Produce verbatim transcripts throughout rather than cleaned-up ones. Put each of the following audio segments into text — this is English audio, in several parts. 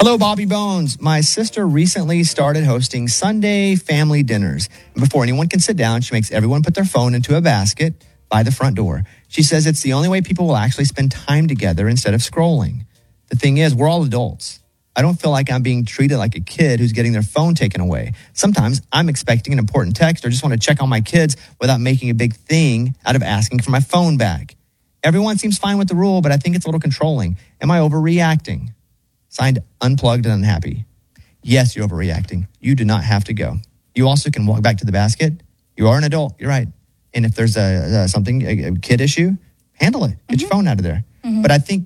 Hello, Bobby Bones. My sister recently started hosting Sunday family dinners. Before anyone can sit down, she makes everyone put their phone into a basket by the front door. She says it's the only way people will actually spend time together instead of scrolling. The thing is, we're all adults. I don't feel like I'm being treated like a kid who's getting their phone taken away. Sometimes I'm expecting an important text or just want to check on my kids without making a big thing out of asking for my phone back. Everyone seems fine with the rule, but I think it's a little controlling. Am I overreacting? Signed, Unplugged and Unhappy. Yes, you're overreacting. You do not have to go. You also can walk back to the basket. You are an adult. You're right. And if there's a, a something, a, a kid issue, handle it. Get mm-hmm. your phone out of there. Mm-hmm. But I think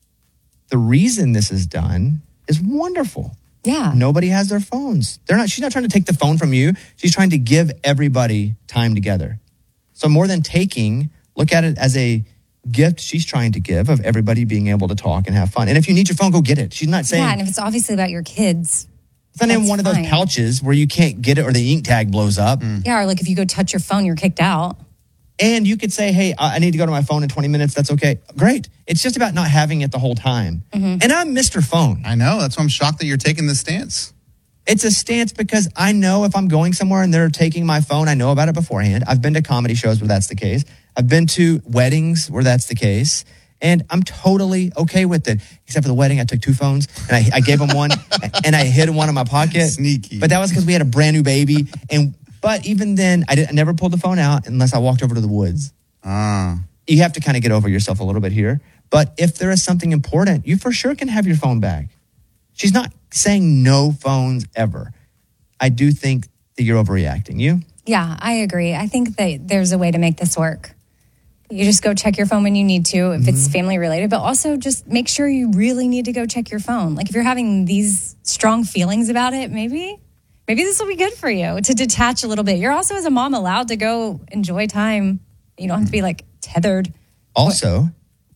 the reason this is done is wonderful. Yeah. Nobody has their phones. They're not. She's not trying to take the phone from you. She's trying to give everybody time together. So more than taking, look at it as a gift she's trying to give of everybody being able to talk and have fun. And if you need your phone, go get it. She's not saying... Yeah, and if it's obviously about your kids... It's not in one of those pouches where you can't get it or the ink tag blows up. Mm. Yeah, or like if you go touch your phone, you're kicked out. And you could say, hey, I need to go to my phone in twenty minutes. That's okay. Great. It's just about not having it the whole time. Mm-hmm. And I'm Mister Phone. I know. That's why I'm shocked that you're taking this stance. It's a stance because I know if I'm going somewhere and they're taking my phone, I know about it beforehand. I've been to comedy shows where that's the case. I've been to weddings where that's the case. And I'm totally okay with it. Except for the wedding, I took two phones and I, I gave them one and I hid one in my pocket. Sneaky. But that was because we had a brand new baby. And But even then, I, did, I never pulled the phone out unless I walked over to the woods. Ah. You have to kind of get over yourself a little bit here. But if there is something important, you for sure can have your phone back. She's not saying no phones ever. I do think that you're overreacting. You? Yeah, I agree. I think that there's a way to make this work. You just go check your phone when you need to, if mm-hmm. it's family related, but also just make sure you really need to go check your phone. Like if you're having these strong feelings about it, maybe, maybe this will be good for you to detach a little bit. You're also, as a mom, allowed to go enjoy time. You don't have to be like tethered. Also,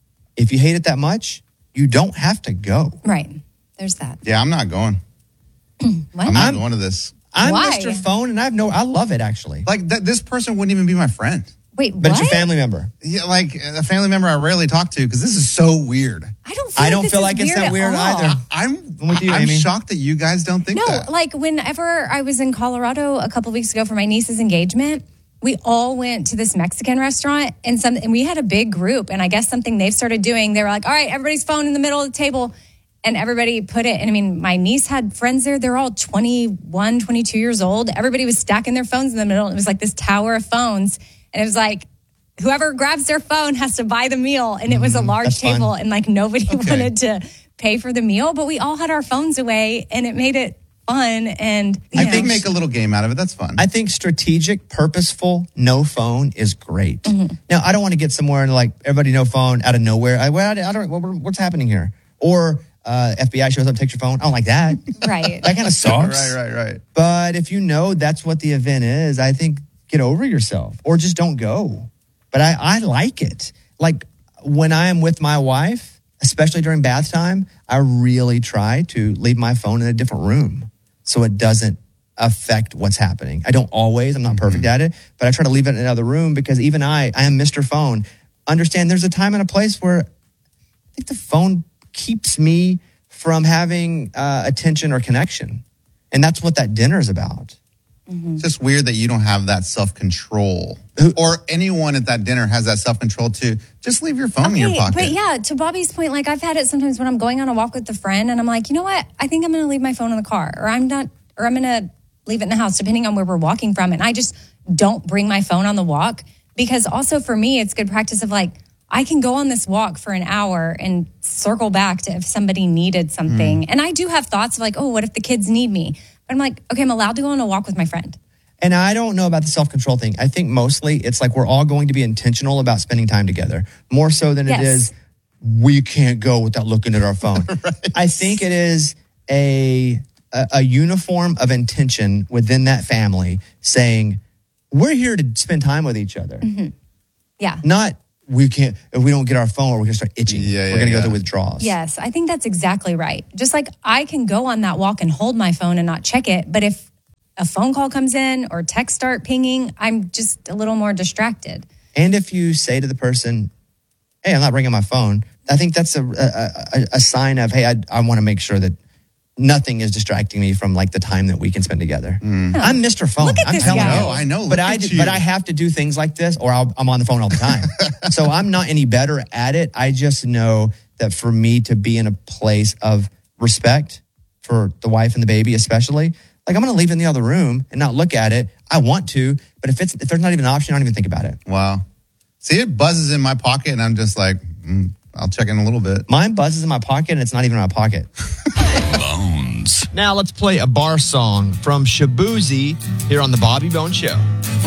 if you hate it that much, you don't have to go. Right. There's that. Yeah, I'm not going. What? I'm not I'm, going to this. I'm Why? Mister Phone, and I have no. I love it actually. Like th- this person wouldn't even be my friend. Wait, but what? it's your family member. Yeah, like a family member I rarely talk to because this is so weird. I don't feel I don't like, feel like it's that weird either. I'm I'm with you, I'm Amy. shocked that you guys don't think no, that. like whenever I was in Colorado a couple weeks ago for my niece's engagement, we all went to this Mexican restaurant and some, and we had a big group. And I guess something they've started doing, they were like, all right, everybody's phone in the middle of the table. And everybody put it, and I mean, my niece had friends there. They're all twenty-one, twenty-two years old. Everybody was stacking their phones in the middle. It was like this tower of phones. And it was like, whoever grabs their phone has to buy the meal. And it was a large That's table, fun. and like nobody Okay. wanted to pay for the meal. But we all had our phones away, and it made it fun. And you I know. think make a little game out of it. That's fun. I think strategic, purposeful, no phone is great. Mm-hmm. Now, I don't want to get somewhere and like everybody no phone out of nowhere. I, well, I, I don't. What, what's happening here? Or uh, F B I shows up, takes your phone. I don't like that. Right. That kind of sucks. right, right, right. But if you know that's what the event is, I think get over yourself or just don't go. But I, I like it. Like when I am with my wife, especially during bath time, I really try to leave my phone in a different room so it doesn't affect what's happening. I don't always, I'm not perfect mm-hmm. at it, but I try to leave it in another room because even I, I am Mister Phone. Understand there's a time and a place where I think the phone keeps me from having uh, attention or connection. And that's what that dinner is about. Mm-hmm. It's just weird that you don't have that self-control. Or anyone at that dinner has that self-control to just leave your phone okay, in your pocket. But yeah, to Bobby's point, like I've had it sometimes when I'm going on a walk with a friend and I'm like, you know what? I think I'm going to leave my phone in the car or I'm not, or I'm going to leave it in the house, depending on where we're walking from. And I just don't bring my phone on the walk because also for me, it's good practice of like, I can go on this walk for an hour and circle back to if somebody needed something. Mm. And I do have thoughts of like, oh, what if the kids need me? But I'm like, okay, I'm allowed to go on a walk with my friend. And I don't know about the self-control thing. I think mostly it's like we're all going to be intentional about spending time together, more so than yes. it is we can't go without looking at our phone. Right. I think it is a, a a uniform of intention within that family saying, we're here to spend time with each other. Mm-hmm. Yeah. Not, we can't, if we don't get our phone, we're going to start itching. Yeah, yeah, we're going to yeah. go through withdrawals. Yes, I think that's exactly right. Just like I can go on that walk and hold my phone and not check it. But if a phone call comes in or texts start pinging, I'm just a little more distracted. And if you say to the person, hey, I'm not bringing my phone, I think that's a, a, a, a sign of, hey, I, I want to make sure that nothing is distracting me from like the time that we can spend together. Mm. I'm Mister Phone. Look at I'm this telling guy. you. No, I know. But Look I at do- you. but I have to do things like this, or I'll, I'm on the phone all the time. So I'm not any better at it. I just know that for me to be in a place of respect for the wife and the baby, especially, like I'm going to leave it in the other room and not look at it. I want to, but if it's if there's not even an option, I don't even think about it. Wow. See, it buzzes in my pocket, and I'm just like, mm, I'll check in a little bit. Mine buzzes in my pocket, and it's not even in my pocket. Bones. Now let's play a bar song from Shabuzi here on the Bobby Bones Show.